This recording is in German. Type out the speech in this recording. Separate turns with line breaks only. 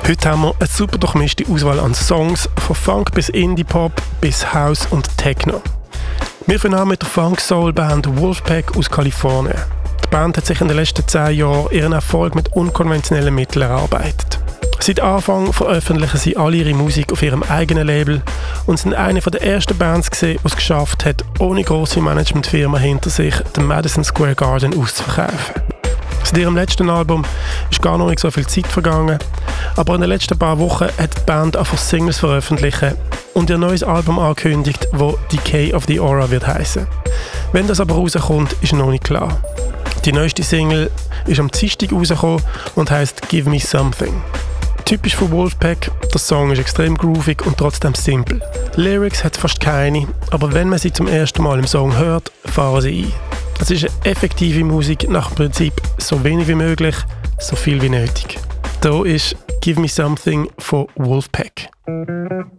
Heute haben wir eine super durchmischte Auswahl an Songs, von Funk bis Indie-Pop bis House und Techno. Wir fangen an mit der Funk-Soul-Band Wolfpack aus Kalifornien. Die Band hat sich in den letzten 10 Jahren ihren Erfolg mit unkonventionellen Mitteln erarbeitet. Seit Anfang veröffentlichen sie alle ihre Musik auf ihrem eigenen Label und sind eine der ersten Bands gewesen, die es geschafft hat, ohne grosse Managementfirma hinter sich den Madison Square Garden auszuverkaufen. Seit ihrem letzten Album ist gar noch nicht so viel Zeit vergangen, aber in den letzten paar Wochen hat die Band einfach Singles veröffentlicht und ihr neues Album angekündigt, das Decay of the Aura wird heißen. Wenn das aber rauskommt, ist noch nicht klar. Die neueste Single ist am Dienstag rausgekommen und heisst Give Me Something. Typisch für Wolfpack, der Song ist extrem groovig und trotzdem simpel. Lyrics hat fast keine, aber wenn man sie zum ersten Mal im Song hört, fahren sie ein. Es ist eine effektive Musik nach dem Prinzip so wenig wie möglich, so viel wie nötig. Hier ist Give Me Something von Wolfpack.